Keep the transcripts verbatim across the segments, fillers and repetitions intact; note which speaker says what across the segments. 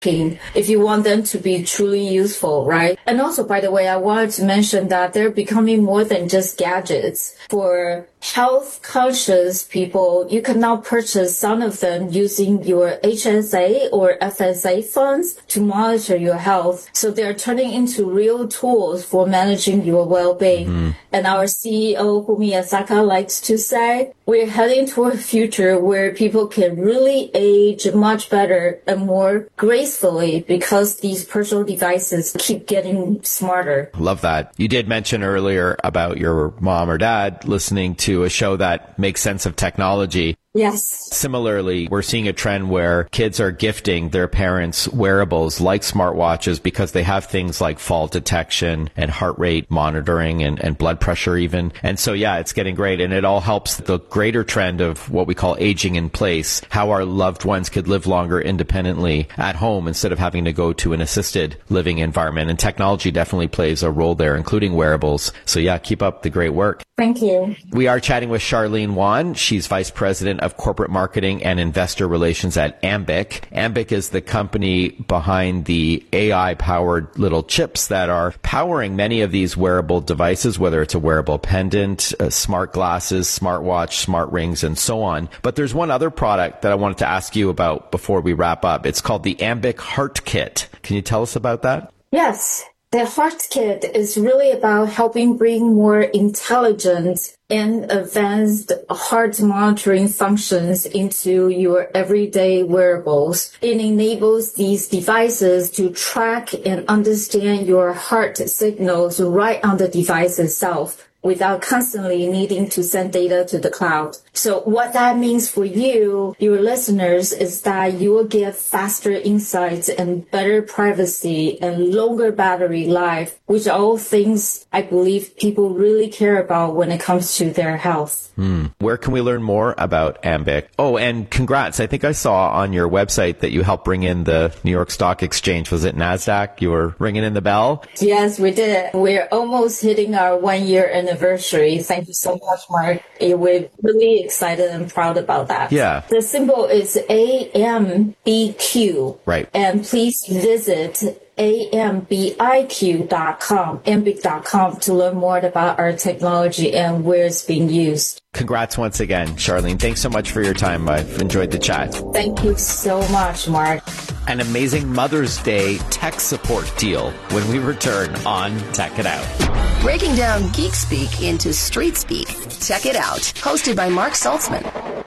Speaker 1: if you want them to be truly useful, right? And also, by the way, I wanted to mention that they're becoming more than just gadgets. For health conscious people, you can now purchase some of them using your H S A or F S A funds to monitor your health. So they're turning into real tools for managing your well-being. Mm-hmm. And our C E O, Fumi Asaka, likes to say, we're heading toward a future where people can really age much better and more gracefully because these personal devices keep getting smarter.
Speaker 2: Love that. You did mention earlier about your mom or dad listening to a show that makes sense of technology.
Speaker 1: Yes.
Speaker 2: Similarly, we're seeing a trend where kids are gifting their parents wearables like smartwatches because they have things like fall detection and heart rate monitoring and, and blood pressure even. And so, yeah, it's getting great. And it all helps the greater trend of what we call aging in place, how our loved ones could live longer independently at home instead of having to go to an assisted living environment. And technology definitely plays a role there, including wearables. So, yeah, keep up the great work.
Speaker 1: Thank you.
Speaker 2: We are chatting with Charlene Wan. She's Vice President of Corporate Marketing and Investor Relations at Ambiq. Ambiq is the company behind the A I-powered little chips that are powering many of these wearable devices, whether it's a wearable pendant, uh, smart glasses, smartwatch, smart rings, and so on. But there's one other product that I wanted to ask you about before we wrap up. It's called the Ambiq Heart Kit. Can you tell us about that?
Speaker 1: Yes. The Heart Kit is really about helping bring more intelligent and advanced heart monitoring functions into your everyday wearables. It enables these devices to track and understand your heart signals right on the device itself, without constantly needing to send data to the cloud. So what that means for you, your listeners, is that you will get faster insights and better privacy and longer battery life, which are all things I believe people really care about when it comes to their health.
Speaker 2: Hmm. Where can we learn more about Ambiq? Oh, and congrats. I think I saw on your website that you helped bring in the New York Stock Exchange. Was it NASDAQ? You were ringing in the bell?
Speaker 1: Yes, we did. We're almost hitting our one year anniversary. Thank you so much, Mark. We're really excited and proud about that.
Speaker 2: Yeah.
Speaker 1: The symbol is A M B Q.
Speaker 2: Right.
Speaker 1: And please visit A M B I Q dot com, ambiq dot com, to learn more about our technology and where it's being used.
Speaker 2: Congrats once again, Charlene. Thanks so much for your time. I've enjoyed the chat.
Speaker 1: Thank you so much, Mark.
Speaker 2: An amazing Mother's Day tech support deal when we return on Tech It Out.
Speaker 3: Breaking down geek speak into street speak. Check it out. Hosted by Mark Saltzman.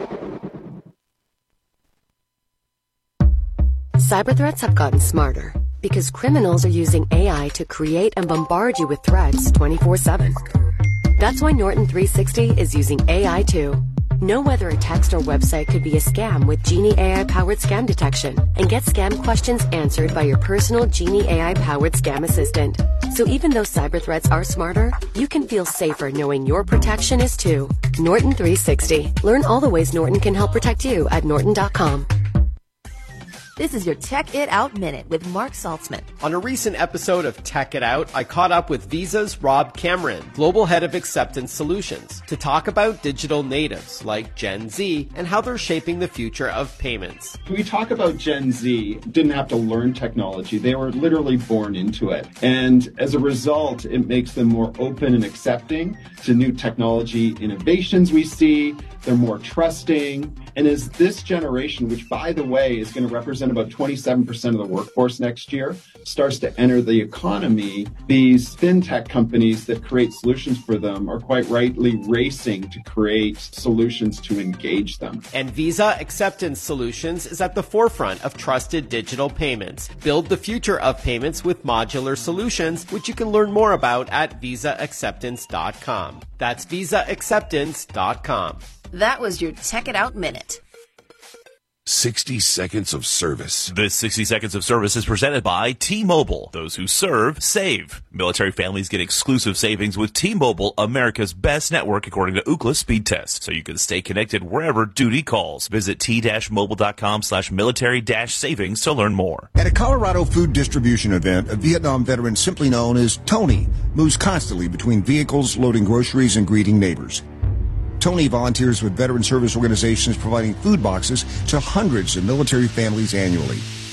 Speaker 4: Cyber threats have gotten smarter because criminals are using A I to create and bombard you with threats twenty-four seven. That's why Norton three sixty is using A I too. Know whether a text or website could be a scam with Genie A I-powered scam detection, and get scam questions answered by your personal Genie A I-powered scam assistant. So even though cyber threats are smarter, you can feel safer knowing your protection is too. Norton three sixty. Learn all the ways Norton can help protect you at norton dot com.
Speaker 5: This is your Tech It Out Minute with Mark Saltzman.
Speaker 6: On a recent episode of Tech It Out, I caught up with Visa's Rob Cameron, Global Head of Acceptance Solutions, to talk about digital natives like Gen Z and how they're shaping the future of payments.
Speaker 7: We talk about Gen Z, didn't have to learn technology. They were literally born into it. And as a result, it makes them more open and accepting to new technology innovations we see. They're more trusting. And as this generation, which, by the way, is going to represent about twenty-seven percent of the workforce next year, starts to enter the economy, these fintech companies that create solutions for them are quite rightly racing to create solutions to engage them.
Speaker 6: And Visa Acceptance Solutions is at the forefront of trusted digital payments. Build the future of payments with modular solutions, which you can learn more about at visa acceptance dot com. That's visa acceptance dot com.
Speaker 5: That was your Tech It Out Minute.
Speaker 8: sixty seconds of service.
Speaker 9: This sixty seconds of service is presented by T-Mobile. Those who serve, save. Military families get exclusive savings with T-Mobile, America's best network according to Ookla speed test, so you can stay connected wherever duty calls. Visit t-mobile dot com slash military dash savings to learn more.
Speaker 10: At a Colorado food distribution event, a Vietnam veteran simply known as Tony moves constantly between vehicles, loading groceries, and greeting neighbors. Tony volunteers with veteran service organizations providing food boxes to hundreds of military families annually.